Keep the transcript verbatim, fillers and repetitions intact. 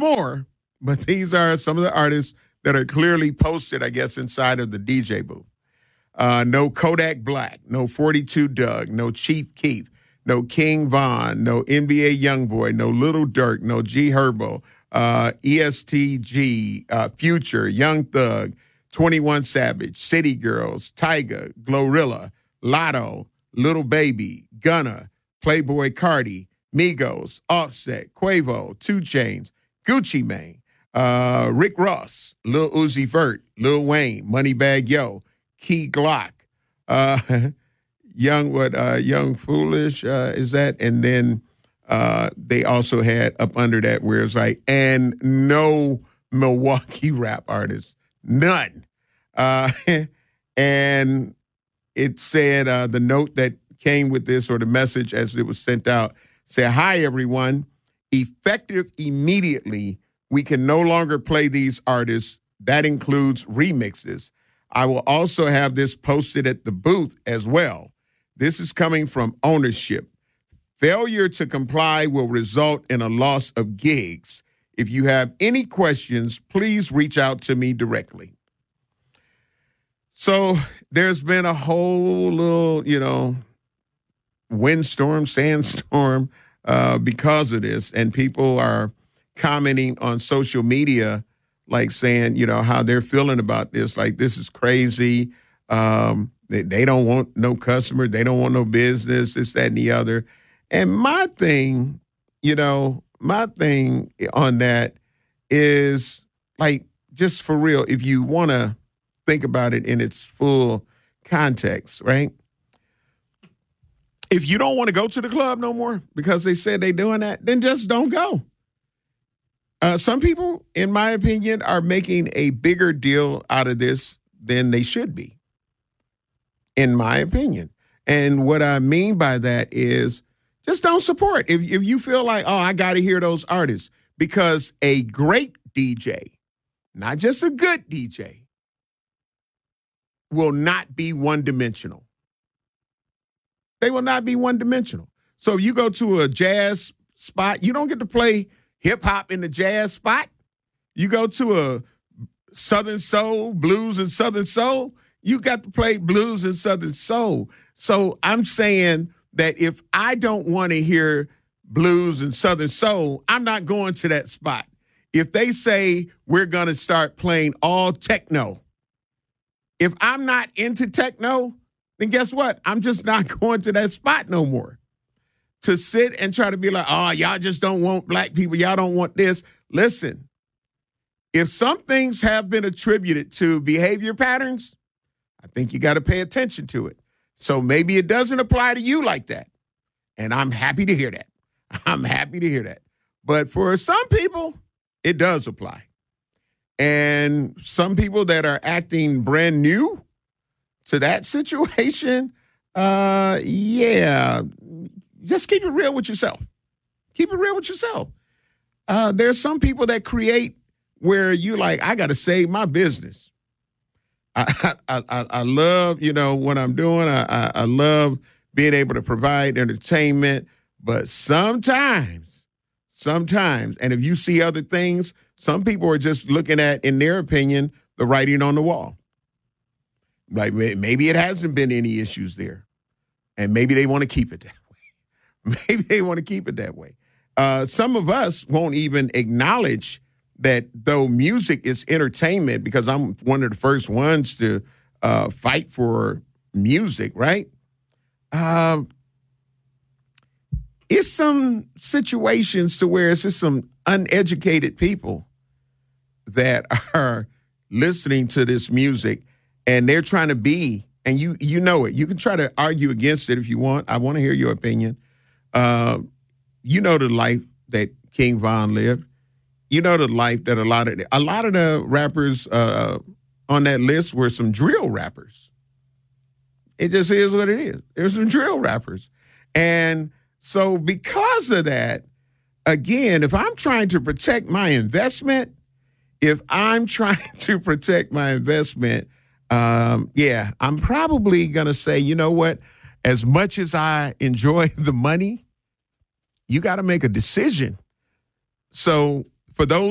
more, but these are some of the artists that are clearly posted, I guess, inside of the D J booth. Uh, no Kodak Black, no forty-two Doug, no Chief Keef, no King Von, no N B A Youngboy, no Little Durk, no G Herbo, uh, E S T G, uh, Future, Young Thug, twenty-one Savage, City Girls, Tyga, Glorilla, Lotto, Little Baby, Gunna, Playboy Cardi, Migos, Offset, Quavo, two Chainz, Gucci Mane, uh, Rick Ross, Lil Uzi Vert, Lil Wayne, Moneybagg Yo, Key Glock, uh, Young what? Uh, Young Foolish uh, is that? And then uh, they also had up under that where it's like, and no Milwaukee rap artists, none. Uh, and it said uh, the note that came with this, or the message as it was sent out, said, "Hi everyone, effective immediately. We can no longer play these artists. That includes remixes. I will also have this posted at the booth as well. This is coming from ownership. Failure to comply will result in a loss of gigs. If you have any questions, please reach out to me directly." So there's been a whole little, you know, windstorm, sandstorm uh, because of this. And people are commenting on social media, like saying, you know, how they're feeling about this. Like, this is crazy. Um, they, they don't want no customer. They don't want no business, this, that, and the other. And my thing, you know, my thing on that is, like, just for real, if you want to think about it in its full context, right? If you don't want to go to the club no more because they said they're doing that, then just don't go. Uh, some people, in my opinion, are making a bigger deal out of this than they should be, in my opinion. And what I mean by that is just don't support. If, if you feel like, oh, I got to hear those artists, because a great D J, not just a good D J, will not be one-dimensional. They will not be one-dimensional. So if you go to a jazz spot, you don't get to play hip-hop in the jazz spot. You go to a Southern soul, blues and Southern soul, you got to play blues and Southern soul. So I'm saying that if I don't want to hear blues and Southern soul, I'm not going to that spot. If they say we're going to start playing all techno, if I'm not into techno, then guess what? I'm just not going to that spot no more. To sit and try to be like, oh, y'all just don't want black people. Y'all don't want this. Listen, if some things have been attributed to behavior patterns, I think you got to pay attention to it. So maybe it doesn't apply to you like that. And I'm happy to hear that. I'm happy to hear that. But for some people, it does apply. And some people that are acting brand new to that situation, uh, yeah, just keep it real with yourself. Keep it real with yourself. Uh, there's some people that create where you like, I got to save my business. I, I I I love, you know, what I'm doing. I, I I love being able to provide entertainment, but sometimes, sometimes, and if you see other things, some people are just looking at, in their opinion, the writing on the wall. Like maybe it hasn't been any issues there, and maybe they want to keep it that way. Maybe they want to keep it that way. Uh, some of us won't even acknowledge that though music is entertainment, because I'm one of the first ones to uh, fight for music, right? Uh, it's some situations to where it's just some uneducated people that are listening to this music, and they're trying to be, and you you know it. You can try to argue against it if you want. I want to hear your opinion. Uh, you know the life that King Von lived. You know the life that a lot of a lot of the rappers uh, on that list were some drill rappers. It just is what it is. There's some drill rappers. And so because of that, again, if I'm trying to protect my investment, if I'm trying to protect my investment, um, yeah, I'm probably going to say, you know what, as much as I enjoy the money, you got to make a decision. So for those